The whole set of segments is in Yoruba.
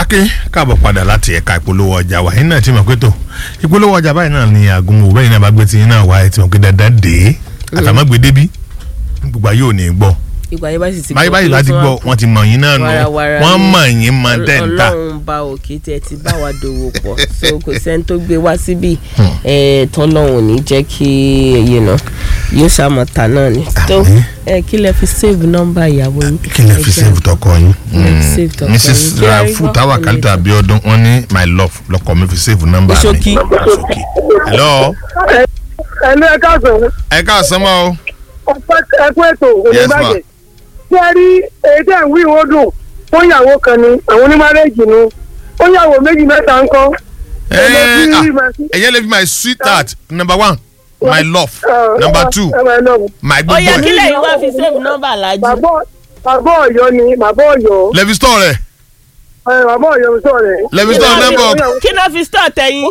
Akin káàbọ̀ padà láti ẹ̀ka ìpolówó ọjà wa. Yín náà ti mọ̀ pé tó ìpolówó ọjà báyìí náà ni àgùnmọ̀ bẹ́ẹ̀ náà bá gbé ti yín náà wá ẹ̀ tí wọ́n gbé dandan dé. Àtàmọ́gbé débí gbogbo ayé ò ní gbọ́. Ìgbà yẹn bá sì ti báyìí láti gbọ́ wọ́n ti mọ̀ yín náà nù. Wọ́n mọ̀ yín mọ̀ dẹ́ńtà. Ọlọ́run bá òkè tẹ́ ti bá wa dòwò pọ̀. So kò sẹ́ni tó gbé wá síbí. Tọ́lọ́run ò ní jẹ́ kí yóò ṣàmọ̀ta náà ni. Tó kí lẹ fi save nọ́mbà ìyàwó yín. Kí lẹ fi save tọkọ yín. Mrs. Rafu Tawakaltu Abiodun wọ́n ní my love lọkọ mi fi save nọ́mbà mi. Ṣókí. Hello. Hello, ẹ káàsán. Ẹ káàsán mọ́ o. Ẹ kú ètò òní bàjẹ́. Ṣé ẹ rí èdè ìwé ìwọ́dùn fún ìyàwó kan ni àwọn onímọ̀lẹ́jì ni ó yàwó méjì mẹ́ta ń kọ́. Ẹ̀yẹ́ lè fi my sweetheart number 1 my love number 2 my gbogbo. Ó yẹ kílẹ̀ yìí wá fi save nọ́mbà Lájí. Bàbá Ọ̀yọ́ ni bàbá Ọ̀yọ́. Lẹ́fi store rẹ̀. Bàbá Ọ̀yọ́ sọ rẹ̀. Lẹ́fi store number. Kí ló fi store tẹ̀yìn?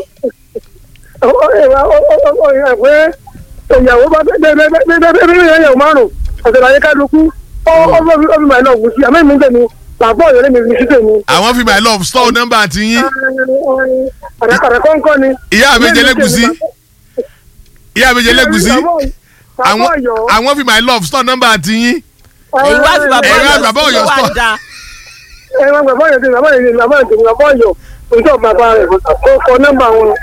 Ìyàwó bá bẹ́ẹ̀ yẹ̀wò márùn-ún ọ̀sẹ̀ láyé kálukú ó fi my love sí àmọ́ ìmú tèmi bàbá Ọ̀yọ́ lèmi fi sí tèmi. Àwọn fi my love store number àti yín. Àràkàrà kọ́ńkọ́ ni. Ìyá àbẹ̀jẹ̀ lẹ́gùsí. Ìyá àbẹ̀jẹ̀ lẹ́gùsí. Àwọn fi my love store number àti yín. Èyí wá sí bàbá Ọ̀yọ́ store. Ẹ̀wọ̀n bàbá Ọ̀yọ́ tèmi bàbá Ọ̀yọ́ òjò bàbá rẹ̀ kọ́ nọ́mbà wọn.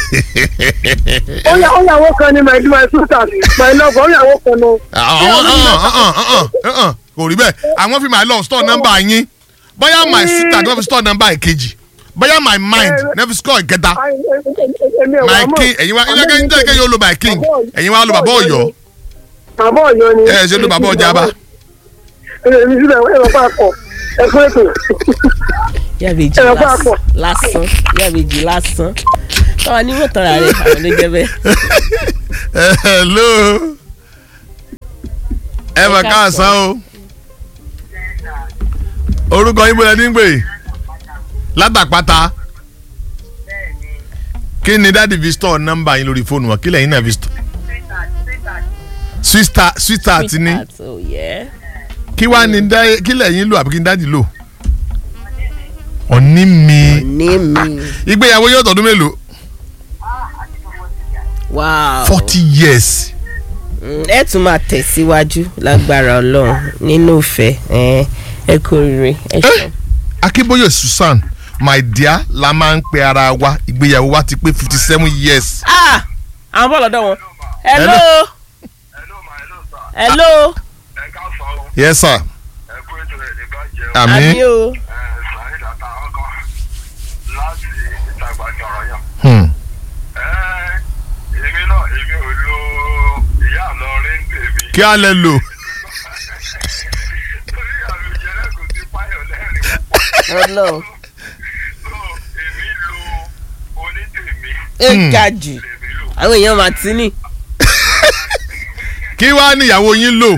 Ó yàwó kan ní my sister my love ó yàwó kan ní. Kò rí bẹ́ẹ̀ àwọn fi my love store number yín bóyá my sister ní wọ́n fi store number ìkejì bóyá my mind ní wọ́n fi store ìkẹta my king ẹ̀yin wá ẹ̀yin jẹ́ yóò lo my king ẹ̀yin wá lo bàbá Ọ̀yọ́. Bàbá Ọ̀yọ́ ni. Ṣé lo bàbá ọjà bá. Èmi síbẹ̀ ẹ̀rọ pàpọ̀ ẹ̀kọ́ ètò. Yàbèjì lásán Yàbèjì lásán tọ́wọ́ ní wọ́n tọ́ra rẹ̀ àwọn ló jẹ́ bẹ́ẹ̀. Hello ẹ mà káàsán o orúkọ yín bóyá ní gbè látàpátá kí ni dáàdi fi store nọ́mbà yín lórí fóònù wọn kí lẹ́yìn náà fi store sweetheart ni kí wàá ní kí lẹ́yìn lò àbí kí ni dáàdi lò. Ọ̀ní mi. Ìgbéyàwó yóò tọdún mélòó? Wow. 40 years. Ẹ tún máa tẹ̀síwájú lágbára Ọlọ́run nínú ìfẹ́ ẹ kò rere ẹ ṣe. Akínbóyè Susan my dear la máa ń pe ara wa ìgbéyàwó wa ti pé 57 years. Àwọn bọ́ọ̀lù ọ̀dọ́ wọn. Hello. Hello. Yes sir. Àmín o. Kí á lẹ lò. Ẹ ga jù àwọn èèyàn máa ti ní. Kí wàá ní ìyàwó yín lò.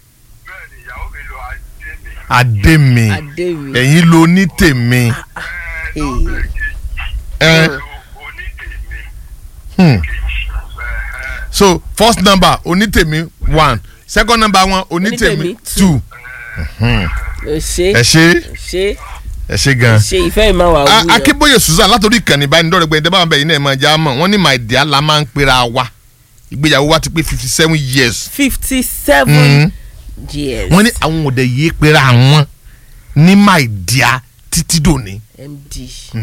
Adémi ẹ̀yin ló ní tèmi. So first number onítèmi 1 second number wọn onítèmi 2. ẹ ṣé gan. ìfẹ́ ìmọ̀ wà wúyọ. Akínbóyè Susan látòrí ìkànnì ìbánidọ́rẹ̀gbẹ́ ẹ̀dẹ́ báwọn bẹ̀yìn náà máa já mọ̀ wọ́n ní my dear la máa ń pera wa ìgbéyàwó wa ti pé 57 years. 57 years. wọ́n ní àwọn òde yìí pera àwọn ní my dear títí dòní. MD.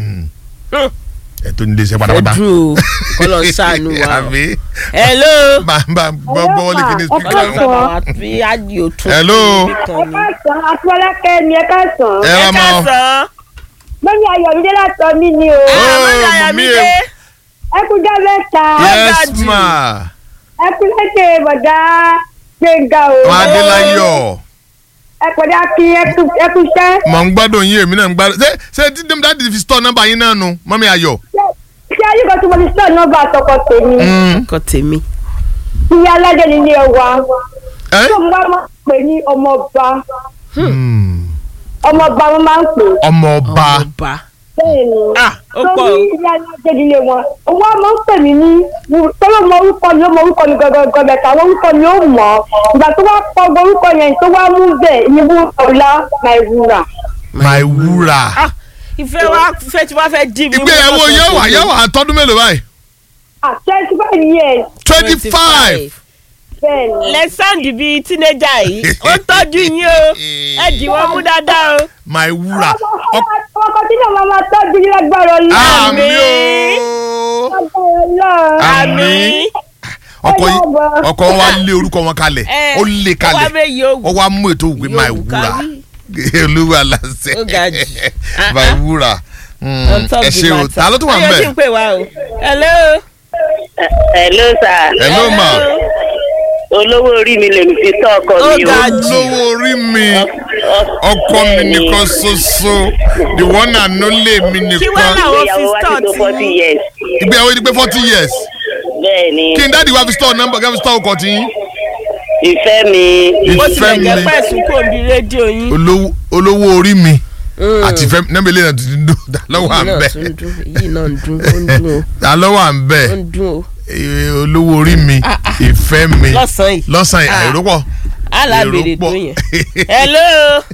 Ẹ tó ní lè ṣe pátápátá. Ẹdùn kọlọ ṣàánú wa. Hello. Bàbá gbọ́ wọlé kí ni speaker. Ọkọ sábà wà fi ájì òtún. Hello. Ẹ káàsán Afọlákẹ́ ni ẹ káàsán. Ẹ wá mọ́. Mọ́mí Ayọ̀mídé látọ̀ mí ni o. Mọ́mí Ayọ̀mídé. Ẹ kú jẹ́ mẹ́ta. Yes ma. Ẹ kú lédè bọ̀dá Gbénga o. Wọ́n Adélayọ̀. Ẹ pẹ̀lú kí ẹ kú iṣẹ́. Mọ̀ ń gbádùn yín èmi náà ń gbádùn. Ṣé dáàdi fi store nọ́mbà yín náà nu Mọ́mí Ayọ̀. Ṣé ayé kan tí mo fi store nọ́mbà àtọkọ tèmi? Ọkọ tèmi. Ìyá aládé nílé wa. Tó ń bá máa ń pè ní ọmọọba. Ọmọọba wọn máa ń pè. Ọmọọba. Bẹ́ẹ̀ni. Ó pọ̀ o. Tó ní ìyá aládé nílé wọn. Òun á máa ń pè mí ní tọ́lọ́ mọ orúkọ mi gọ́gọ́gọ́ bẹ̀ka àwọn orúkọ mi ó mọ̀ ọ́. Ìgbà tó wá pọ̀ orúkọ yẹn tó wá mú bẹ́ẹ̀ ní wúrà ọ̀la Màìwúrà. Màìwúrà. ìfẹ́ wa fẹ́ tí wọ́n fẹ́ dì mí. ìgbéyàwó yóò wà tọdún mélòó báyìí. 25 years. 25. bẹ́ẹ̀ni. lẹ́sàndì bíi tínéjà yìí ó tọ́jú yín o ẹ dì wọ́n mú dáadáa o. my wúrà. ọkọ tí náà máa tọ́jú yín lágbára Ọlọ́run. àmín ọkọ wa lé orúkọ wọn kalẹ̀ ó lé kalẹ̀ ó wá mú ètò ògbé my wúrà olúwa lásẹ̀ my wúrà ẹ ṣe o ta ló tún wà ń bẹ̀. hello. hello sir. hello ma. olówó orí mi lèmi fi tọ́ ọkọ mi o. olówó orí mi ọkọ mi nìkan ṣoṣo the one and only mi nìkan. kí wọ́n làwọn fi start ní. ìgbéyàwó ti pé 40 years. bẹ́ẹ̀ni. kí n dáàdi wá fi store number kí n fi store ọkọ tí yín. ìfẹ́ mi. ó ti lè jẹ́ pẹ̀sùn kò bí rédíò yín. olówó orí mi àti ìfẹ́ nẹ́bẹ̀ ilé náà ti dùn lọ́wọ́ à ń bẹ̀. yìí náà ń dún ó ń dún o. lọ́wọ́ à ń bẹ̀ ó ń dún o. olówó orí mi ìfẹ́ mi lọ́sàn-án yìí àìró pọ̀. alábèrè tó yẹn. hello.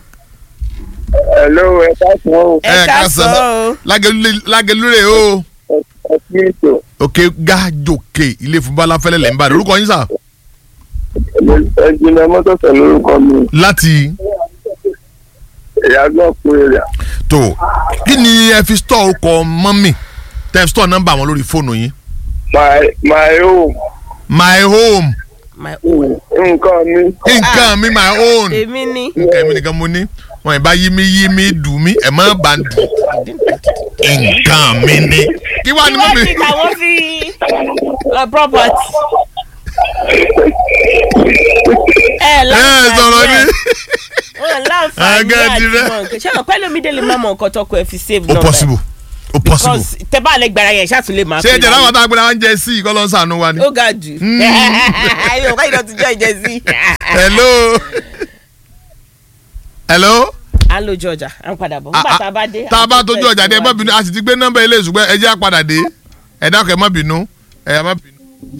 hello ẹ káàsán o. ẹ káàsán o. lágẹlúrè o. òkè gájòkè ilé fún balafẹ́lẹ́ lẹ́ ń bá orúkọ yín sà. ẹ̀jìnlẹ̀ mọ́tòsẹ̀ lórúkọ mi. láti. ìyàgbọ́ pé rẹ̀. tó kí ni ẹ fi store orúkọ mọ́mì tẹ́ ẹ store nọ́mbà wọn lórí fóònù yín. my home. my home. my own. nǹkan mi. my own. èmi ni. nǹkan mi nìkan mo ní wọn ìbá yí mi dùn mí ẹ má bá ń dùn nǹkan mi ní. kí wàá ní mọ́mì. kí wọ́n fi property. sọ̀rọ̀ ní. láǹfààní àti mọ̀ ṣé àwọn pẹ́lú mi délé má mọ̀ nǹkan tọkọ ẹ fi save number. ó possible. because tẹ bá lè gbára yẹn ṣáàtúnlé máa. ṣé ẹ̀jẹ̀ láwọn tá a gbé láwọn jẹ sí ìkọ́ ló ń sànú wa ni. ó ga jù. ayé ọ̀gá ìdọ̀ ti jọ ìjẹ sí. hello. à ń lójú ọjà à ń padà bọ̀ nígbà tá a bá dé. tá a bá tójú ọjà dé ẹ má bínú a sì ti gbé nọ́mbà ilé ìṣùgbọ́n ẹ jẹ́ àpadà dé ẹ dákun ẹ má bínú ẹ má bínú.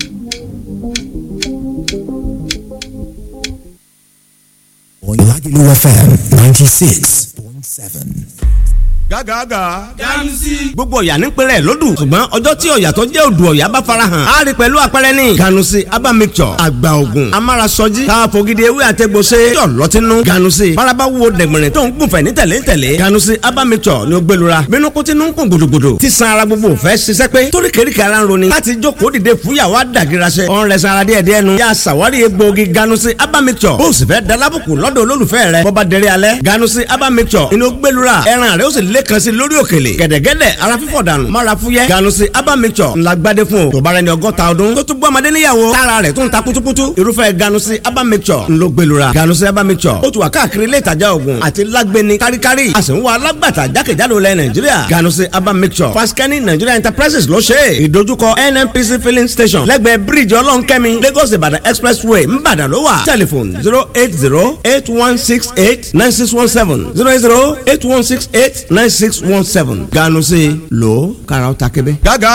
Lagelu FM 96.7. gágàgà. Ganusi. gbogbo ọ̀yà nípínlẹ̀ lódù ṣùgbọ́n ọjọ́ tí ọ̀yà tó jẹ́ odò ọ̀yà bá farahàn á rí pẹ̀lú àpẹẹrẹ ní. Ganusi aba mixture àgbà ògùn amárasọjí káfọ́gídé ewé àtẹ̀gbọ́sẹ̀ yọ̀ lọ́tínú. Ganusi faraba wo dẹ̀gbẹ̀rẹ̀ tó ń gùnfẹ̀ ní tẹ̀lé. Ganusi aba mixture ni ó gbẹlura bínú kó tinú ń kún gbòdògbòdò tí san ara gbogbo fẹ́ ṣiṣẹ́ pé torí kéríkì ara ń roni láti jókòó dìde fúyàwó àdàgìrasẹ̀ ọ̀n rẹ̀ sanra díẹ̀díẹ̀ nu yà sàwárí egbòogi Ganusi aba mixture bó o sì fẹ́ dalábùkù lọ́dọ̀ olólùfẹ́ rẹ̀ bọ́ba dẹrẹ́ alẹ́ Ganusi aba mixture inú gbẹlura ẹran rẹ̀ ó sì lẹ́kan sí lórí òkèlè gẹ̀dẹ̀gẹ̀dẹ̀ ara fífọ̀ dànù mára fúyẹ́ Ganusi aba mixture ńlá gbadé fún o tó bá rẹ ní 100 ọdún tó tún bọ́ ọmọdé níyàwó tára rẹ̀ tún ta kutukutu irúfẹ́ Ganusi aba mixture ńlọ gbẹlura Ganusi aba mixture ó tún wà káàkiri ilé ìtajà oògùn àti lágbẹni káríkárí a sì ń wá alágbàtà jákèjádò lẹ Nàìjíríà Ganusi aba mixture Faskani Nigeria Enterprises ló ṣe é ìdojúkọ NNPC filling station lẹ́gbẹ̀ẹ́ bíríìjì ọlọ́nkẹ́mi Lagos Ìbàdàn expressway ńbàdàn ló wà tẹlifon 08081689617 08081689617 Ganusi lo karaw takebe.